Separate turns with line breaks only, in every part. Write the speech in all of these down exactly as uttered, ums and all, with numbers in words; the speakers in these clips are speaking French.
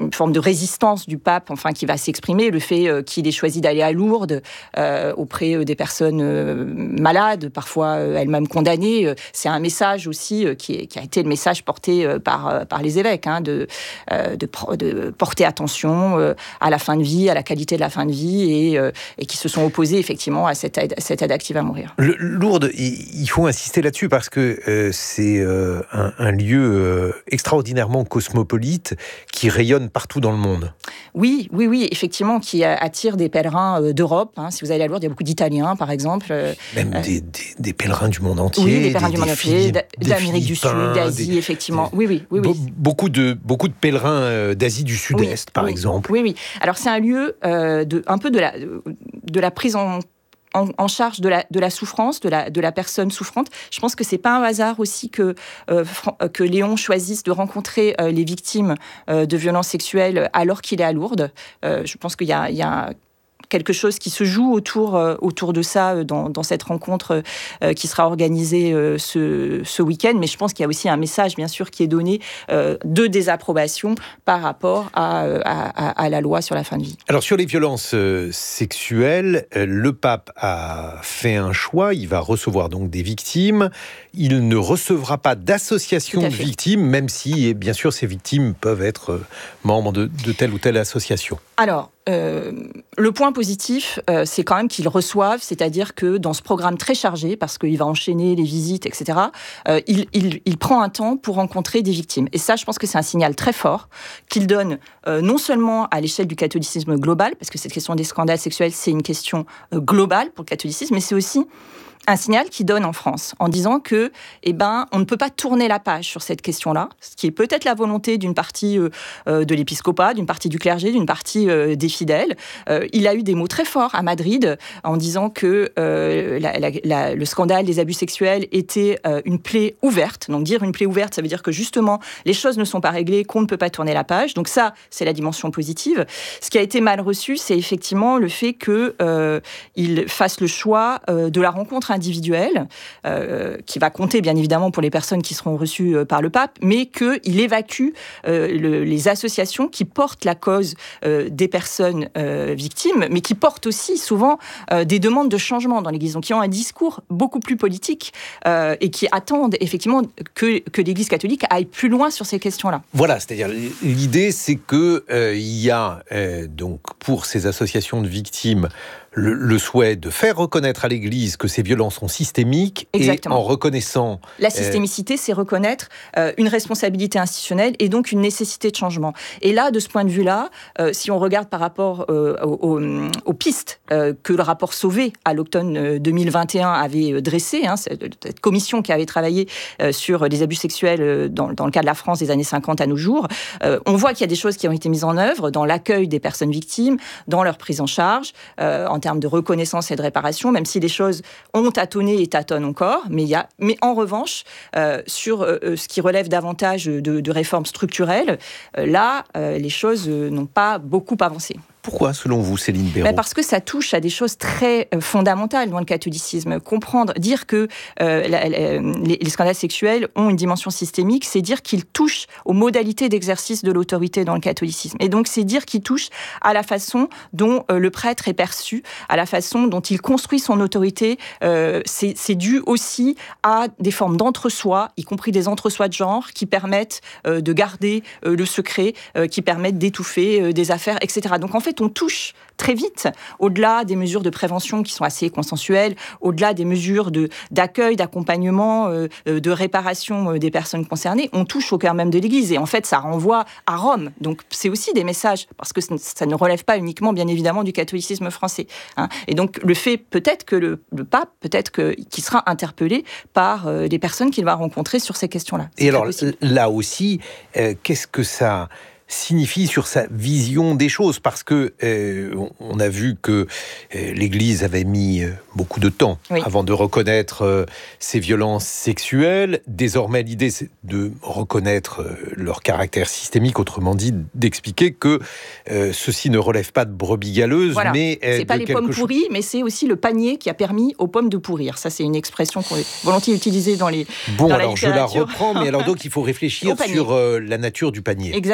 une forme de résistance du pape, enfin, qui va s'exprimer, le fait euh, qu'il ait choisi d'aller à Lourdes euh, auprès euh, des personnes euh, malades, parfois euh, elles-mêmes condamnées. Euh, c'est un message aussi euh, qui, est, qui a été le message porté euh, par, euh, par les évêques, hein, de, euh, de, de porter attention euh, à la fin de vie, à la qualité de la fin de vie, et, euh, et qui se sont opposés effectivement à cette aide, cette aide active à mourir.
Le, Lourdes, il faut insister là-dessus parce que euh, c'est euh, un, un lieu euh, extraordinairement cosmopolite qui rayonne partout dans le monde.
Oui, oui, oui, effectivement, qui attire des pèlerins euh, d'Europe. Hein. Si vous allez à Lourdes, il y a beaucoup d'Italiens, par exemple. Euh,
Même euh, des, des, des pèlerins du monde entier.
Oui, des pèlerins des, du monde entier,
des
d'Amérique du Sud, d'Asie, des, effectivement. Des, oui, oui, oui, oui.
Beaucoup de, beaucoup de pèlerins d'Asie du Sud-Est, oui, par
oui,
exemple.
Oui, oui. Alors, c'est un lieu euh, de, un peu de la, de la prise en En, en charge de la, de la souffrance, de la, de la personne souffrante. Je pense que c'est pas un hasard aussi que, euh, que Léon choisisse de rencontrer euh, les victimes euh, de violences sexuelles alors qu'il est à Lourdes. Euh, je pense qu'il y a, il y a quelque chose qui se joue autour, euh, autour de ça euh, dans, dans cette rencontre euh, qui sera organisée euh, ce, ce week-end. Mais je pense qu'il y a aussi un message, bien sûr, qui est donné euh, de désapprobation par rapport à, à, à la loi sur la fin de vie.
Alors, sur les violences euh, sexuelles, euh, le pape a fait un choix. Il va recevoir donc des victimes. Il ne recevra pas d'association de victimes, même si, bien sûr, ces victimes peuvent être euh, membres de, de telle ou telle association.
Alors, Euh, le point positif, euh, c'est quand même qu'ils reçoivent, c'est-à-dire que dans ce programme très chargé, parce qu'il va enchaîner les visites, et cetera, euh, il, il, il prend un temps pour rencontrer des victimes. Et ça, je pense que c'est un signal très fort qu'il donne euh, non seulement à l'échelle du catholicisme global, parce que cette question des scandales sexuels, c'est une question euh, globale pour le catholicisme, mais c'est aussi un signal qu'il donne en France, en disant que, eh ben, on ne peut pas tourner la page sur cette question-là, ce qui est peut-être la volonté d'une partie euh, euh, de l'épiscopat, d'une partie du clergé, d'une partie euh, des fidèles. Euh, il a eu des mots très forts à Madrid en disant que euh, la, la, la, le scandale des abus sexuels était euh, une plaie ouverte. Donc dire une plaie ouverte, ça veut dire que justement, les choses ne sont pas réglées, qu'on ne peut pas tourner la page. Donc ça, c'est la dimension positive. Ce qui a été mal reçu, c'est effectivement le fait qu'il euh, fasse le choix euh, de la rencontre individuelle, euh, qui va compter bien évidemment pour les personnes qui seront reçues euh, par le pape, mais qu'il évacue euh, le, les associations qui portent la cause euh, des personnes euh, victimes, mais qui portent aussi souvent euh, des demandes de changement dans l'Église, donc qui ont un discours beaucoup plus politique euh, et qui attendent effectivement que, que l'Église catholique aille plus loin sur ces questions-là.
Voilà, c'est-à-dire l'idée, c'est que euh, il y a euh, donc pour ces associations de victimes Le, le souhait de faire reconnaître à l'Église que ces violences sont systémiques.
Exactement.
Et en reconnaissant...
La systémicité, euh... c'est reconnaître euh, une responsabilité institutionnelle et donc une nécessité de changement. Et là, de ce point de vue-là, euh, si on regarde par rapport euh, aux, aux, aux pistes euh, que le rapport Sauvé à l'automne deux mille vingt et un avait dressées, hein, cette commission qui avait travaillé euh, sur les abus sexuels dans, dans le cas de la France des années cinquante à nos jours, euh, on voit qu'il y a des choses qui ont été mises en œuvre dans l'accueil des personnes victimes, dans leur prise en charge, euh, en termes de reconnaissance et de réparation, même si les choses ont tâtonné et tâtonnent encore. Mais, il y a, mais en revanche, euh, sur euh, ce qui relève davantage de, de réformes structurelles, euh, là, euh, les choses euh, n'ont pas beaucoup avancé.
Pourquoi, selon vous, Céline Béraud ?
Ben parce que ça touche à des choses très euh, fondamentales dans le catholicisme. Comprendre, dire que euh, la, la, les, les scandales sexuels ont une dimension systémique, c'est dire qu'ils touchent aux modalités d'exercice de l'autorité dans le catholicisme. Et donc, c'est dire qu'ils touchent à la façon dont euh, le prêtre est perçu, à la façon dont il construit son autorité. Euh, c'est, c'est dû aussi à des formes d'entre-soi, y compris des entre-soi de genre, qui permettent euh, de garder euh, le secret, euh, qui permettent d'étouffer euh, des affaires, et cetera. Donc, en fait, on touche très vite, au-delà des mesures de prévention qui sont assez consensuelles, au-delà des mesures de, d'accueil, d'accompagnement, euh, de réparation des personnes concernées, on touche au cœur même de l'Église. Et en fait, ça renvoie à Rome. Donc, c'est aussi des messages, parce que ça ne relève pas uniquement, bien évidemment, du catholicisme français. Hein. Et donc, le fait, peut-être que le, le pape, peut-être que, qu'il sera interpellé par euh, les personnes qu'il va rencontrer sur ces questions-là. C'est
Et alors,
possible.
là aussi, euh, qu'est-ce que ça signifie sur sa vision des choses, parce que euh, on a vu que euh, l'Église avait mis euh, beaucoup de temps oui. avant de reconnaître euh, ces violences sexuelles. Désormais, l'idée, c'est de reconnaître euh, leur caractère systémique, autrement dit, d'expliquer que euh, ceci ne relève pas de brebis galeuses,
voilà.
mais
euh, c'est pas les pommes
chose...
pourries, mais c'est aussi le panier qui a permis aux pommes de pourrir. Ça, c'est une expression qu'on est volontiers utilisée dans les
bon,
dans
alors
la
je la reprends, mais alors donc il faut réfléchir sur euh, la nature du panier.
Exactement.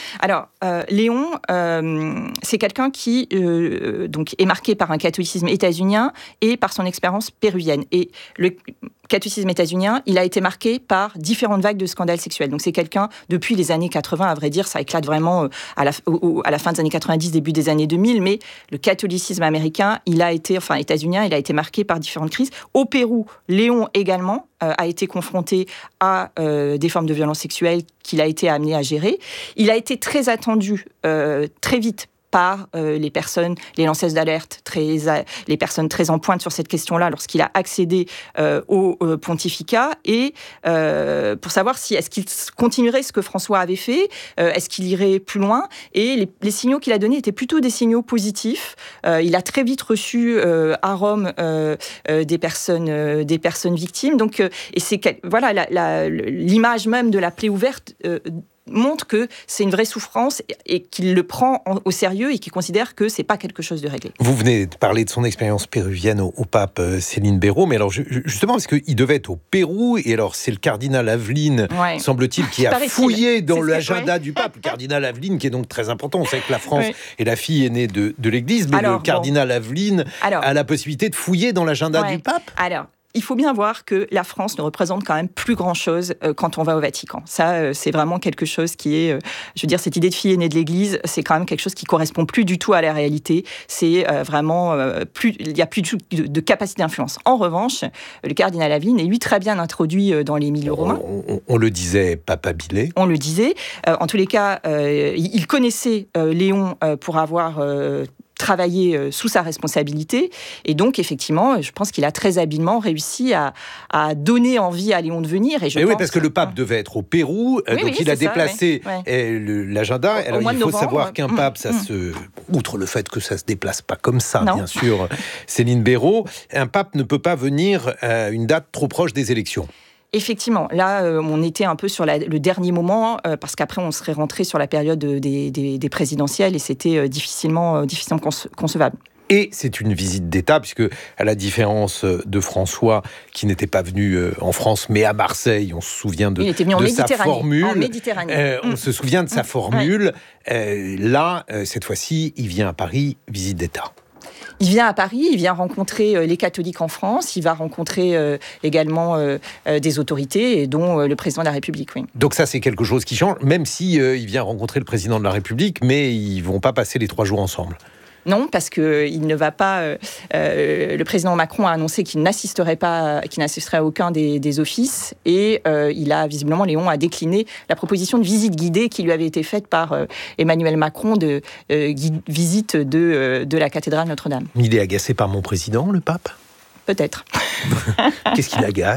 Alors, euh, Léon, euh, c'est quelqu'un qui euh, donc est marqué par un catholicisme états-unien et par son expérience péruvienne. Et le catholicisme états-unien, il a été marqué par différentes vagues de scandales sexuels. Donc c'est quelqu'un, depuis les années quatre-vingts, à vrai dire, ça éclate vraiment à la, au, à la fin des années quatre-vingt-dix, début des années deux mille, mais le catholicisme américain, il a été, enfin états-unien, il a été marqué par différentes crises. Au Pérou, Léon également euh, a été confronté à euh, des formes de violences sexuelles qu'il a été amené à gérer. Il a été très attendu, euh, très vite, par euh, les personnes, les lanceuses d'alerte, très, les personnes très en pointe sur cette question-là lorsqu'il a accédé euh, au euh, pontificat, et euh, pour savoir si est-ce qu'il continuerait ce que François avait fait, euh, est-ce qu'il irait plus loin, et les, les signaux qu'il a donnés étaient plutôt des signaux positifs. Euh, il a très vite reçu euh, à Rome euh, euh, des personnes, euh, des personnes victimes. Donc, euh, et c'est voilà la, la, l'image même de la plaie ouverte. Euh, montre que c'est une vraie souffrance et qu'il le prend au sérieux et qu'il considère que c'est pas quelque chose de réglé.
Vous venez de parler de son expérience péruvienne au, au pape Céline Béraud, mais alors justement parce qu'il devait être au Pérou, et alors c'est le cardinal Aveline, ouais. semble-t-il, qui a fouillé dans l'agenda ouais. du pape. Le cardinal Aveline qui est donc très important. On sait que la France ouais. est la fille aînée de, de l'Église, mais alors, le cardinal bon. Aveline alors, a la possibilité de fouiller dans l'agenda ouais. du pape.
Alors. Il faut bien voir que la France ne représente quand même plus grand-chose euh, quand on va au Vatican. Ça, euh, c'est vraiment quelque chose qui est... Euh, je veux dire, cette idée de fille aînée de l'Église, c'est quand même quelque chose qui correspond plus du tout à la réalité. C'est euh, vraiment... Euh, plus, il n'y a plus du tout de, de capacité d'influence. En revanche, le cardinal Aveline est, lui, très bien introduit dans les milieux romains.
On, on, on le disait, papabile.
On le disait. Euh, en tous les cas, euh, il connaissait euh, Léon euh, pour avoir... Euh, travailler sous sa responsabilité, et donc effectivement je pense qu'il a très habilement réussi à, à donner envie à Léon de venir. Et je
Mais
pense
oui, parce que le pape ouais. devait être au Pérou, oui, donc oui, il a déplacé ça, ouais. le, l'agenda. Au, Alors au il faut novembre, savoir qu'un mmh, pape, ça mmh. se, outre le fait que ça se déplace pas comme ça, non. bien sûr, Céline Béraud, un pape ne peut pas venir à une date trop proche des élections.
Effectivement, là, euh, on était un peu sur la, le dernier moment, euh, parce qu'après, on serait rentré sur la période des, des, des présidentielles, et c'était euh, difficilement, euh, difficilement conce- concevable.
Et c'est une visite d'État, puisque, à la différence de François, qui n'était pas venu en France, mais à Marseille, on se souvient de,
Il était venu en
de
Méditerranée,
sa formule.
En Méditerranée.
Euh, mmh. On se souvient de sa formule.
Ouais.
Euh, là, euh, cette fois-ci, il vient à Paris, visite d'État.
Il vient à Paris, il vient rencontrer euh, les catholiques en France, il va rencontrer euh, également euh, euh, des autorités, et dont euh, le président de la République. Oui.
Donc ça, c'est quelque chose qui change, même si euh, il vient rencontrer le président de la République, mais ils vont pas passer les trois jours ensemble.
Non, parce que il ne va pas. Euh, euh, le président Macron a annoncé qu'il n'assisterait pas, qu'il n'assisterait à aucun des, des offices, et euh, il a visiblement, Léon a décliné la proposition de visite guidée qui lui avait été faite par euh, Emmanuel Macron, de euh, guide, visite de euh, de la cathédrale Notre-Dame.
Il est agacé par mon président, le pape ?
Peut-être.
Qu'est-ce qui l'agace ?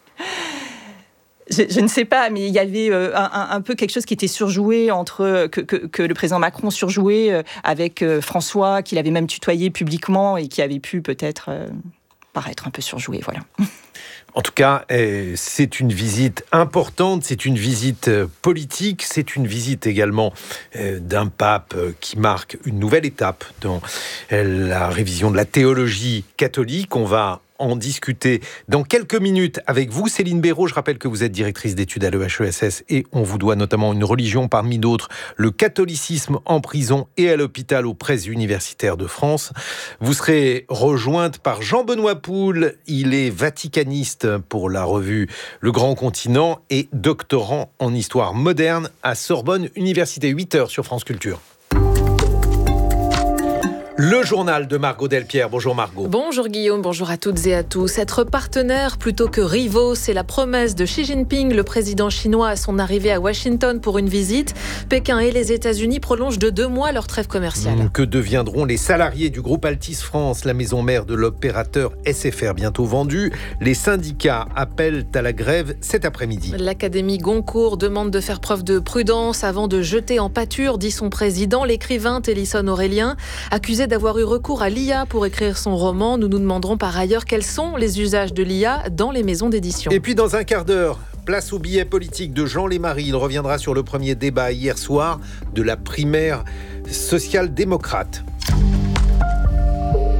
Je, je ne sais pas, mais il y avait euh, un, un peu quelque chose qui était surjoué entre que, que, que le président Macron surjouait euh, avec euh, François, qu'il avait même tutoyé publiquement et qui avait pu peut-être euh, paraître un peu surjoué, voilà.
En tout cas, euh, c'est une visite importante, c'est une visite euh, politique, c'est une visite également euh, d'un pape euh, qui marque une nouvelle étape dans euh, la révision de la théologie catholique. On va en discuter dans quelques minutes avec vous, Céline Béraud. Je rappelle que vous êtes directrice d'études à l'E H E S S et on vous doit notamment une religion parmi d'autres, le catholicisme en prison et à l'hôpital aux presses universitaires de France. Vous serez rejointe par Jean-Benoît Poul. Il est vaticaniste pour la revue Le Grand Continent et doctorant en histoire moderne à Sorbonne Université. huit heures sur France Culture. Le journal de Margot Delpierre. Bonjour Margot.
Bonjour Guillaume, bonjour à toutes et à tous. Être partenaire plutôt que rivaux, c'est la promesse de Xi Jinping, le président chinois, à son arrivée à Washington pour une visite. Pékin et les États-Unis prolongent de deux mois leur trêve commerciale.
Que deviendront les salariés du groupe Altice France, la maison mère de l'opérateur S F R bientôt vendue? Les syndicats appellent à la grève cet après-midi.
L'Académie Goncourt demande de faire preuve de prudence avant de jeter en pâture, dit son président. L'écrivain Télisson Aurélien, accusé d'avoir eu recours à l'I A pour écrire son roman. Nous nous demanderons par ailleurs quels sont les usages de l'I A dans les maisons d'édition.
Et puis dans un quart d'heure, place au billet politique de Jean Lémarie. Il reviendra sur le premier débat hier soir de la primaire social-démocrate.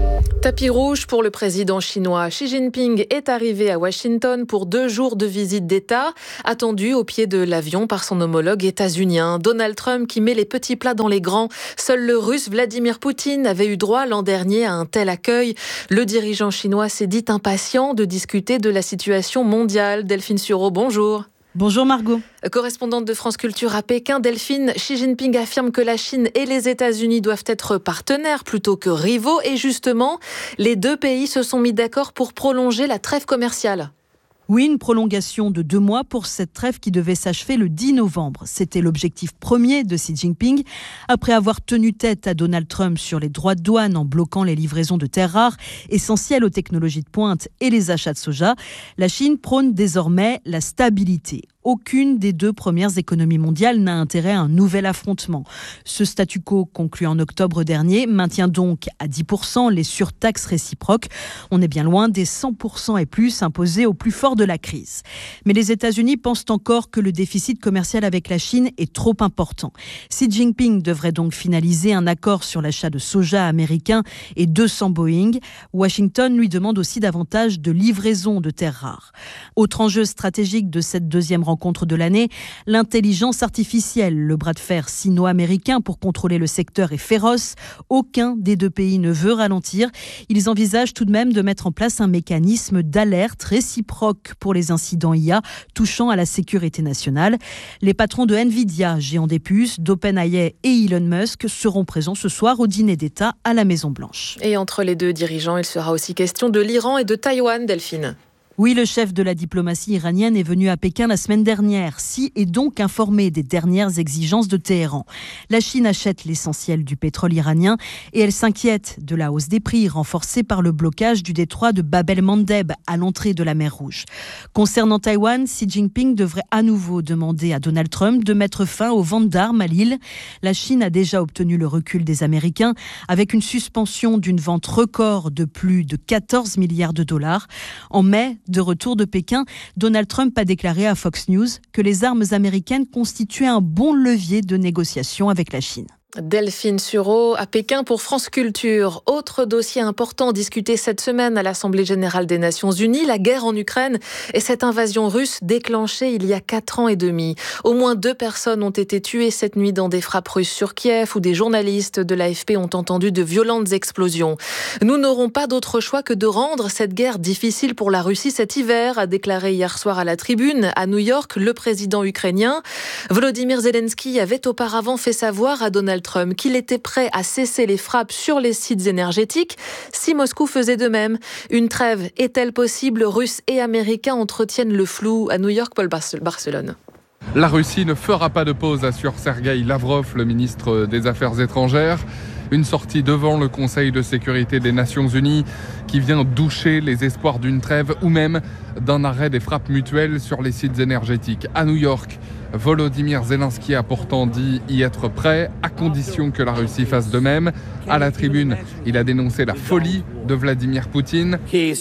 Tapis rouge pour le président chinois. Xi Jinping est arrivé à Washington pour deux jours de visite d'État, attendu au pied de l'avion par son homologue états-unien. Donald Trump qui met les petits plats dans les grands. Seul le russe Vladimir Poutine avait eu droit l'an dernier à un tel accueil. Le dirigeant chinois s'est dit impatient de discuter de la situation mondiale. Delphine Sureau, bonjour.
Bonjour Margot.
Correspondante de France Culture à Pékin, Delphine, Xi Jinping affirme que la Chine et les États-Unis doivent être partenaires plutôt que rivaux. Et justement, les deux pays se sont mis d'accord pour prolonger la trêve commerciale.
Oui, une prolongation de deux mois pour cette trêve qui devait s'achever le dix novembre. C'était l'objectif premier de Xi Jinping. Après avoir tenu tête à Donald Trump sur les droits de douane en bloquant les livraisons de terres rares, essentielles aux technologies de pointe et les achats de soja, la Chine prône désormais la stabilité. Aucune des deux premières économies mondiales n'a intérêt à un nouvel affrontement. Ce statu quo conclu en octobre dernier maintient donc à dix pour cent les surtaxes réciproques. On est bien loin des cent pour cent et plus imposés au plus fort de la crise. Mais les États-Unis pensent encore que le déficit commercial avec la Chine est trop important. Xi Jinping devrait donc finaliser un accord sur l'achat de soja américain et deux cents Boeing. Washington lui demande aussi davantage de livraison de terres rares. Autre enjeu stratégique de cette deuxième rencontre rencontre de l'année, l'intelligence artificielle. Le bras de fer sino-américain pour contrôler le secteur est féroce. Aucun des deux pays ne veut ralentir. Ils envisagent tout de même de mettre en place un mécanisme d'alerte réciproque pour les incidents I A touchant à la sécurité nationale. Les patrons de Nvidia, géant des puces, d'OpenAI et Elon Musk seront présents ce soir au dîner d'État à la Maison-Blanche.
Et entre les deux dirigeants, il sera aussi question de l'Iran et de Taïwan, Delphine.
Oui, le chef de la diplomatie iranienne est venu à Pékin la semaine dernière. Xi est donc informé des dernières exigences de Téhéran. La Chine achète l'essentiel du pétrole iranien et elle s'inquiète de la hausse des prix renforcée par le blocage du détroit de Bab el-Mandeb à l'entrée de la mer Rouge. Concernant Taïwan, Xi Jinping devrait à nouveau demander à Donald Trump de mettre fin aux ventes d'armes à l'île. La Chine a déjà obtenu le recul des Américains avec une suspension d'une vente record de plus de quatorze milliards de dollars. En mai, de retour de Pékin, Donald Trump a déclaré à Fox News que les armes américaines constituaient un bon levier de négociation avec la Chine.
Delphine Sureau à Pékin pour France Culture. Autre dossier important discuté cette semaine à l'Assemblée générale des Nations Unies, la guerre en Ukraine et cette invasion russe déclenchée il y a quatre ans et demi. Au moins deux personnes ont été tuées cette nuit dans des frappes russes sur Kiev où des journalistes de l'A F P ont entendu de violentes explosions. Nous n'aurons pas d'autre choix que de rendre cette guerre difficile pour la Russie cet hiver, a déclaré hier soir à la Tribune à New York le président ukrainien. Volodymyr Zelensky avait auparavant fait savoir à Donald Trump qu'il était prêt à cesser les frappes sur les sites énergétiques si Moscou faisait de même. Une trêve est-elle possible? Russes et Américains entretiennent le flou. À New York, Paul Barcelone.
La Russie ne fera pas de pause, assure Sergueï Lavrov, le ministre des Affaires étrangères. Une sortie devant le Conseil de sécurité des Nations Unies qui vient doucher les espoirs d'une trêve ou même d'un arrêt des frappes mutuelles sur les sites énergétiques. À New York, Volodymyr Zelensky a pourtant dit y être prêt, à condition que la Russie fasse de même. À la Tribune, il a dénoncé la folie de Vladimir Poutine.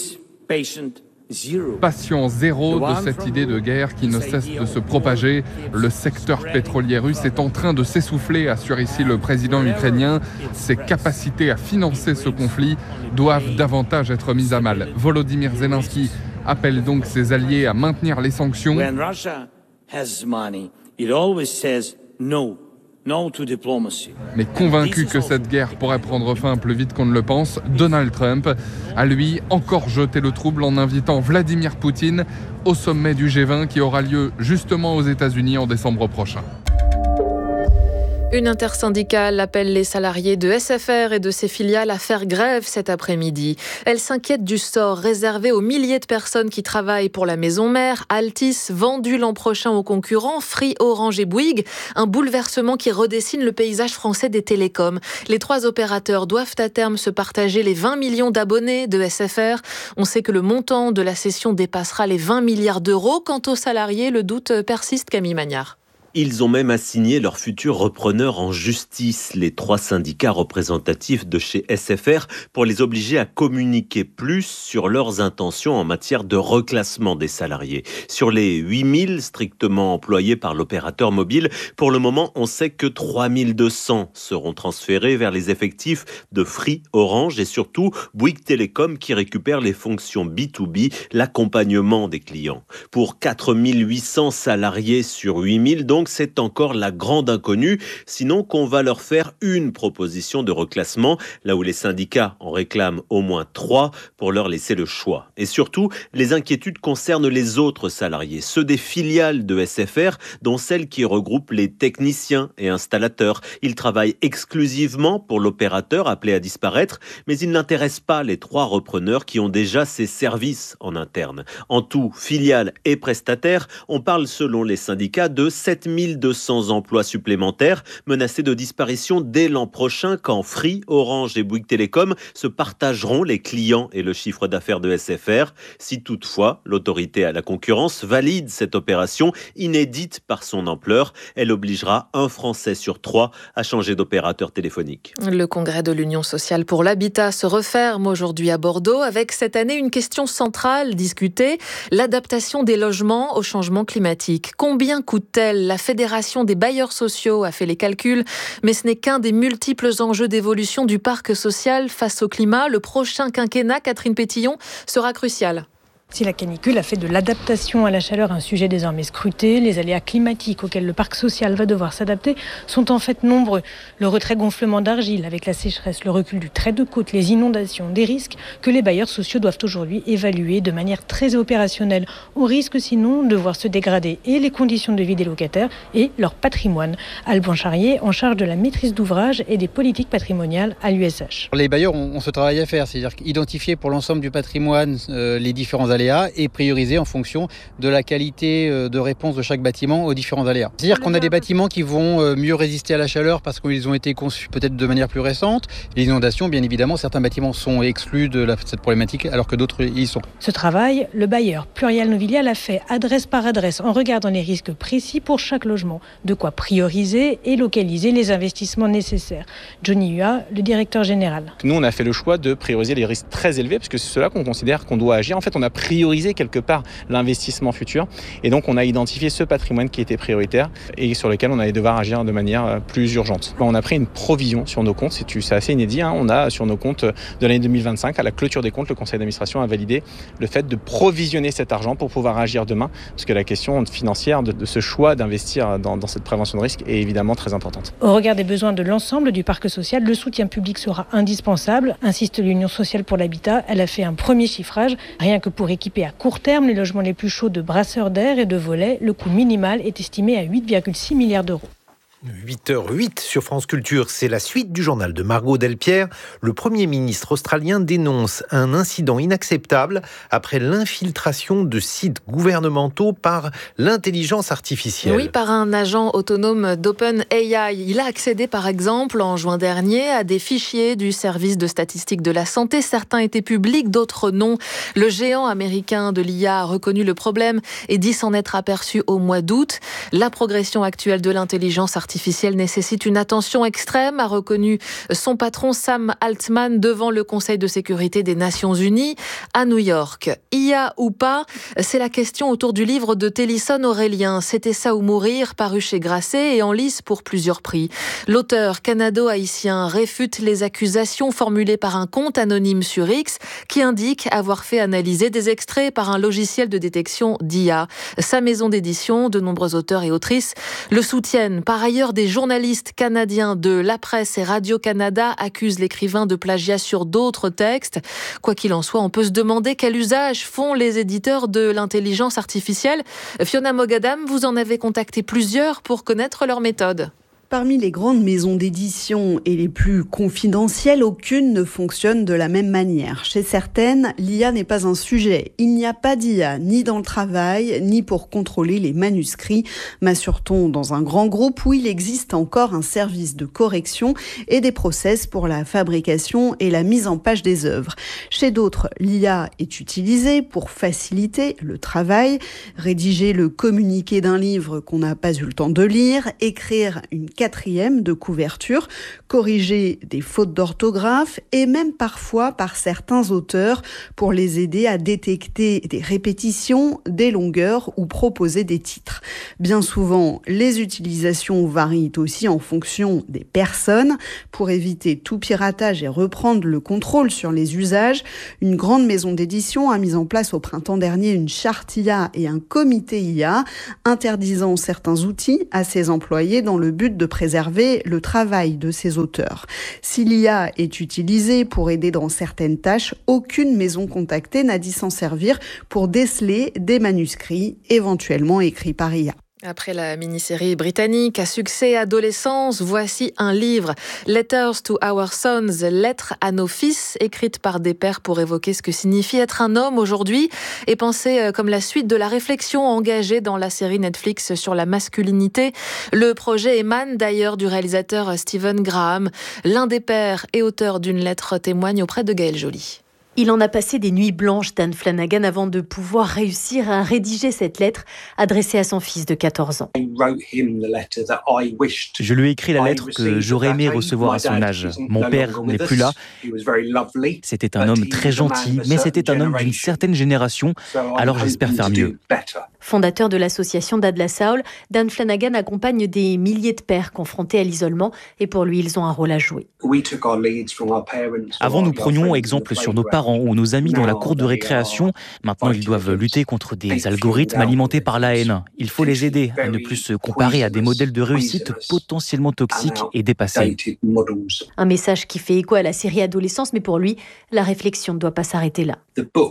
Patient zéro de cette idée de guerre qui ne cesse de se propager. Le secteur pétrolier russe est en train de s'essouffler, assure ici le président ukrainien. Ses capacités à financer ce conflit doivent davantage être mises à mal. Volodymyr Zelensky appelle donc ses alliés à maintenir les sanctions. Mais convaincu que cette guerre pourrait prendre fin plus vite qu'on ne le pense, Donald Trump a lui encore jeté le trouble en invitant Vladimir Poutine au sommet du G vingt qui aura lieu justement aux États-Unis en décembre prochain.
Une intersyndicale appelle les salariés de S F R et de ses filiales à faire grève cet après-midi. Elle s'inquiète du sort réservé aux milliers de personnes qui travaillent pour la maison mère, Altis, vendue l'an prochain aux concurrents Free, Orange et Bouygues. Un bouleversement qui redessine le paysage français des télécoms. Les trois opérateurs doivent à terme se partager les vingt millions d'abonnés de S F R. On sait que le montant de la cession dépassera les vingt milliards d'euros. Quant aux salariés, le doute persiste, Camille Magnard.
Ils ont même assigné leurs futurs repreneurs en justice, les trois syndicats représentatifs de chez S F R, pour les obliger à communiquer plus sur leurs intentions en matière de reclassement des salariés. Sur les huit mille strictement employés par l'opérateur mobile, pour le moment, on sait que trois mille deux cents seront transférés vers les effectifs de Free, Orange et surtout Bouygues Telecom qui récupère les fonctions B deux B, l'accompagnement des clients. Pour quatre mille huit cents salariés sur huit mille, donc c'est encore la grande inconnue, sinon qu'on va leur faire une proposition de reclassement, là où les syndicats en réclament au moins trois pour leur laisser le choix. Et surtout, les inquiétudes concernent les autres salariés, ceux des filiales de S F R, dont celles qui regroupent les techniciens et installateurs. Ils travaillent exclusivement pour l'opérateur appelé à disparaître, mais ils n'intéressent pas les trois repreneurs qui ont déjà ces services en interne. En tout, filiales et prestataires, on parle selon les syndicats de sept mille deux cents emplois supplémentaires menacés de disparition dès l'an prochain quand Free, Orange et Bouygues Telecom se partageront les clients et le chiffre d'affaires de S F R. Si toutefois l'autorité à la concurrence valide cette opération inédite par son ampleur, elle obligera un Français sur trois à changer d'opérateur téléphonique.
Le congrès de l'Union sociale pour l'habitat se referme aujourd'hui à Bordeaux avec cette année une question centrale discutée, l'adaptation des logements au changement climatique. Combien coûte-t-elle ? La Fédération des bailleurs sociaux a fait les calculs, mais ce n'est qu'un des multiples enjeux d'évolution du parc social face au climat. Le prochain quinquennat, Catherine Pétillon, sera crucial.
Si la canicule a fait de l'adaptation à la chaleur un sujet désormais scruté, les aléas climatiques auxquels le parc social va devoir s'adapter sont en fait nombreux. Le retrait gonflement d'argile avec la sécheresse, le recul du trait de côte, les inondations, des risques que les bailleurs sociaux doivent aujourd'hui évaluer de manière très opérationnelle, au risque sinon de voir se dégrader et les conditions de vie des locataires et leur patrimoine. Alban Charrier, en charge de la maîtrise d'ouvrage et des politiques patrimoniales à l'U S H.
Les bailleurs ont, ont ce travail à faire, c'est-à-dire identifier pour l'ensemble du patrimoine euh, les différents aléas et prioriser en fonction de la qualité de réponse de chaque bâtiment aux différents aléas. C'est-à-dire qu'on a des bâtiments qui vont mieux résister à la chaleur parce qu'ils ont été conçus peut-être de manière plus récente. Les inondations, bien évidemment, certains bâtiments sont exclus de la, cette problématique alors que d'autres y sont.
Ce travail, le bailleur Plurial Novillier l'a fait adresse par adresse en regardant les risques précis pour chaque logement. De quoi prioriser et localiser les investissements nécessaires. Johnny Hua, le directeur général.
Nous, on a fait le choix de prioriser les risques très élevés parce que c'est cela qu'on considère qu'on doit agir. En fait, on a prioriser quelque part l'investissement futur. Et donc, on a identifié ce patrimoine qui était prioritaire et sur lequel on allait devoir agir de manière plus urgente. On a pris une provision sur nos comptes. C'est, c'est assez inédit. Hein. On a sur nos comptes de l'année deux mille vingt-cinq, à la clôture des comptes, le conseil d'administration a validé le fait de provisionner cet argent pour pouvoir agir demain. Parce que la question financière de, de ce choix d'investir dans, dans cette prévention de risque est évidemment très importante.
Au regard des besoins de l'ensemble du parc social, le soutien public sera indispensable, insiste l'Union sociale pour l'habitat. Elle a fait un premier chiffrage, rien que pour équiper à court terme les logements les plus chauds de brasseurs d'air et de volets. Le coût minimal est estimé à huit virgule six milliards d'euros.
huit heures huit sur France Culture, c'est la suite du journal de Margot Delpierre. Le Premier ministre australien dénonce un incident inacceptable après l'infiltration de sites gouvernementaux par l'intelligence artificielle.
Oui, par un agent autonome d'OpenAI. Il a accédé par exemple en juin dernier à des fichiers du service de statistique de la santé. Certains étaient publics, d'autres non. Le géant américain de l'I A a reconnu le problème et dit s'en être aperçu au mois d'août. La progression actuelle de l'intelligence artificielle artificielle nécessite une attention extrême, a reconnu son patron Sam Altman devant le Conseil de sécurité des Nations Unies à New York. I A ou pas, c'est la question autour du livre de Télisson Aurélien. C'était ça ou mourir, paru chez Grasset et en lice pour plusieurs prix. L'auteur canado-haïtien réfute les accusations formulées par un compte anonyme sur X qui indique avoir fait analyser des extraits par un logiciel de détection d'I A. Sa maison d'édition, de nombreux auteurs et autrices le soutiennent. Par ailleurs, des journalistes canadiens de La Presse et Radio-Canada accusent l'écrivain de plagiat sur d'autres textes. Quoi qu'il en soit, on peut se demander quel usage font les éditeurs de l'intelligence artificielle. Fiona Mogadam, vous en avez contacté plusieurs pour connaître leur méthode.
parmi les grandes maisons d'édition et les plus confidentielles, aucune ne fonctionne de la même manière. Chez certaines, l'I A n'est pas un sujet. Il n'y a pas d'I A ni dans le travail, ni pour contrôler les manuscrits, m'assure-t-on dans un grand groupe où il existe encore un service de correction et des process pour la fabrication et la mise en page des œuvres. Chez d'autres, l'I A est utilisée pour faciliter le travail, rédiger le communiqué d'un livre qu'on n'a pas eu le temps de lire, écrire une quatrième de couverture, corriger des fautes d'orthographe et même parfois par certains auteurs pour les aider à détecter des répétitions, des longueurs ou proposer des titres. Bien souvent, les utilisations varient aussi en fonction des personnes. Pour éviter tout piratage et reprendre le contrôle sur les usages, une grande maison d'édition a mis en place au printemps dernier une charte I A et un comité I A interdisant certains outils à ses employés dans le but de préserver le travail de ses auteurs. Si l'I A est utilisée pour aider dans certaines tâches, aucune maison contactée n'a dit s'en servir pour déceler des manuscrits éventuellement écrits par I A.
Après la mini-série britannique à succès adolescence, voici un livre, Letters to Our Sons, Lettres à nos fils, écrite par des pères pour évoquer ce que signifie être un homme aujourd'hui et pensée comme la suite de la réflexion engagée dans la série Netflix sur la masculinité. Le projet émane d'ailleurs du réalisateur Stephen Graham. L'un des pères et auteur d'une lettre témoigne auprès de Gaël Joly.
Il en a passé des nuits blanches, Dan Flanagan, avant de pouvoir réussir à rédiger cette lettre adressée à son fils de quatorze ans.
Je lui ai écrit la lettre que j'aurais aimé recevoir à son âge. Mon père n'est plus là. C'était un homme très gentil, mais c'était un homme d'une certaine génération, alors j'espère faire mieux.
Fondateur de l'association Dad La Saule, Dan Flanagan accompagne des milliers de pères confrontés à l'isolement et pour lui, ils ont un rôle à jouer.
Avant, nous prenions exemple sur nos parents ou nos amis dans la cour de récréation. Maintenant, ils doivent lutter contre des algorithmes alimentés par la haine. Il faut les aider à ne plus se comparer à des modèles de réussite potentiellement toxiques et dépassés.
Un message qui fait écho à la série Adolescence, mais pour lui, la réflexion ne doit pas s'arrêter là.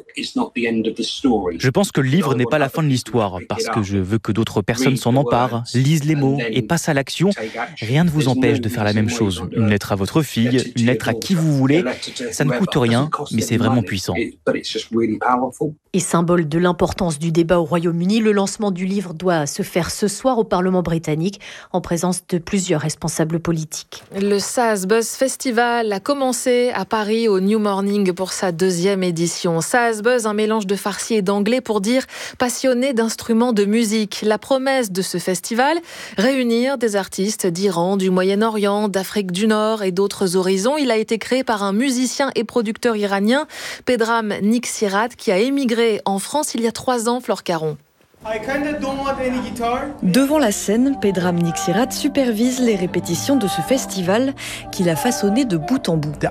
Je pense que le livre n'est pas la fin de l'histoire, parce que je veux que d'autres personnes s'en emparent, lisent les mots et passent à l'action. Rien ne vous empêche de faire la même chose. Une lettre à votre fille, une lettre à qui vous voulez. Ça ne coûte rien, mais c'est vraiment puissant.
Et symbole de l'importance du débat au Royaume-Uni, le lancement du livre doit se faire ce soir au Parlement britannique, en présence de plusieurs responsables politiques.
Le Saz Buzz Festival a commencé à Paris au New Morning pour sa deuxième édition. Saz Buzz, un mélange de farci et d'anglais pour dire passionné d'instruments de musique. La promesse de ce festival, réunir des artistes d'Iran, du Moyen-Orient, d'Afrique du Nord et d'autres horizons. Il a été créé par un musicien et producteur iranien, Pedram Niksirat, qui a émigré en France il y a trois ans, Flore Caron.
Devant la scène, Pedram Niksirat supervise les répétitions de ce festival qu'il a façonné de bout en bout.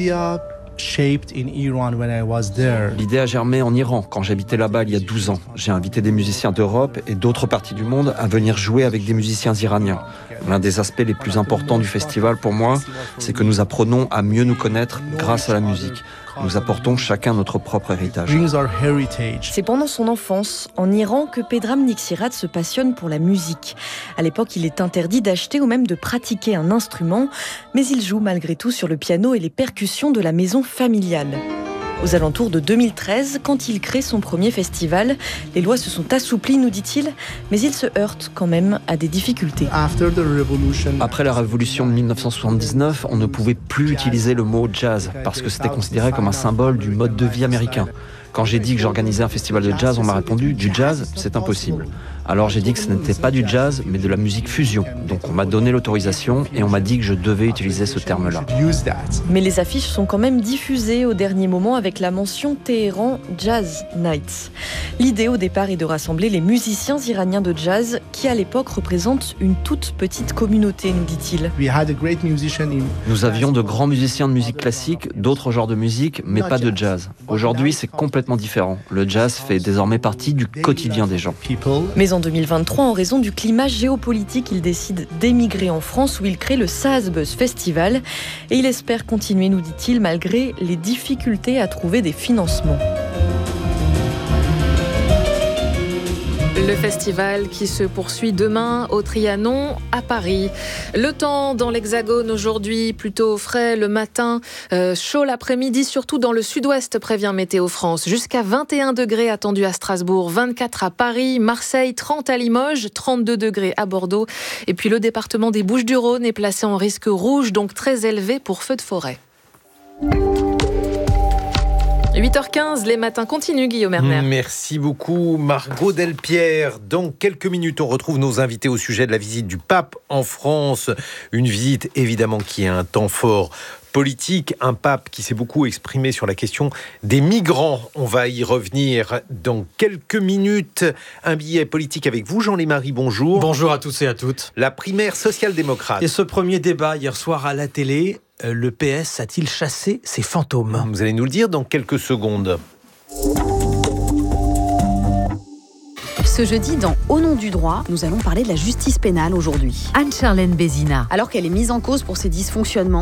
L'idée a germé en Iran quand j'habitais là-bas il y a douze ans. J'ai invité des musiciens d'Europe et d'autres parties du monde à venir jouer avec des musiciens iraniens. L'un des aspects les plus importants du festival pour moi, c'est que nous apprenons à mieux nous connaître grâce à la musique. Nous apportons chacun notre propre héritage.
C'est pendant son enfance, en Iran, que Pedram Niksirat se passionne pour la musique. À l'époque, il est interdit d'acheter ou même de pratiquer un instrument, mais il joue malgré tout sur le piano et les percussions de la maison familiale. Aux alentours de deux mille treize, quand il crée son premier festival, les lois se sont assouplies, nous dit-il, mais il se heurte quand même à des difficultés.
Après la révolution de dix-neuf cent soixante-dix-neuf, on ne pouvait plus utiliser le mot jazz parce que c'était considéré comme un symbole du mode de vie américain. Quand j'ai dit que j'organisais un festival de jazz, on m'a répondu « du jazz, c'est impossible ». Alors j'ai dit que ce n'était pas du jazz, mais de la musique fusion. Donc on m'a donné l'autorisation et on m'a dit que je devais utiliser ce terme-là.
Mais les affiches sont quand même diffusées au dernier moment avec la mention Téhéran Jazz Nights. L'idée au départ est de rassembler les musiciens iraniens de jazz qui à l'époque représentent une toute petite communauté, nous dit-il.
Nous avions de grands musiciens de musique classique, d'autres genres de musique, mais pas de jazz. Aujourd'hui c'est complètement différent. Le jazz fait désormais partie du quotidien des gens.
Mais en deux mille vingt-trois, en raison du climat géopolitique, il décide d'émigrer en France où il crée le Saz Buzz Festival. Et il espère continuer, nous dit-il, malgré les difficultés à trouver des financements.
Le festival qui se poursuit demain au Trianon à Paris. Le temps dans l'Hexagone aujourd'hui, plutôt frais le matin, euh, chaud l'après-midi, surtout dans le sud-ouest, prévient Météo France. Jusqu'à vingt et un degrés attendus à Strasbourg, vingt-quatre à Paris, Marseille, trente à Limoges, trente-deux degrés à Bordeaux. Et puis le département des Bouches-du-Rhône est placé en risque rouge, donc très élevé pour feux de forêt. huit heures quinze, les matins continuent, Guillaume Erner.
Merci beaucoup, Margot Delpierre. Dans quelques minutes, on retrouve nos invités au sujet de la visite du pape en France. Une visite, évidemment, qui a un temps fort politique. Un pape qui s'est beaucoup exprimé sur la question des migrants. On va y revenir dans quelques minutes. Un billet politique avec vous, Jean Lémarie, bonjour.
Bonjour à tous et à toutes.
La primaire social-démocrate.
Et ce premier débat hier soir à la télé, le P S a-t-il chassé ses fantômes ?
Vous allez nous le dire dans quelques secondes.
Ce jeudi, dans Au nom du droit, nous allons parler de la justice pénale aujourd'hui.
Anne-Charlène Bézina.
Alors qu'elle est mise en cause pour ses dysfonctionnements,